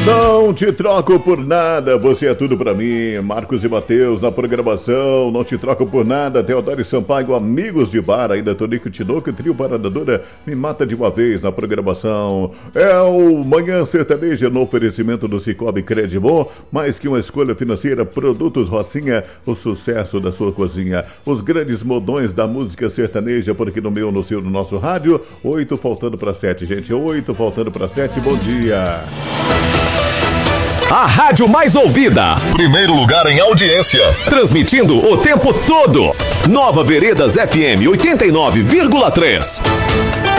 Não te troco por nada, você é tudo pra mim. Marcos e Mateus na programação, não te troco por nada. Teodoro e Sampaio, amigos de bar, ainda Tonico Tinoco, trio Paradadora, me mata de uma vez na programação. É o Manhã Sertaneja no oferecimento do Cicobi Credimon, mais que uma escolha financeira, Produtos Rocinha, o sucesso da sua cozinha. Os grandes modões da música sertaneja, por aqui no meu, no seu, no nosso rádio. 8 faltando para 7, gente, 8 faltando para 7, bom dia. A rádio mais ouvida. Primeiro lugar em audiência. Transmitindo o tempo todo. Nova Veredas FM 89,3.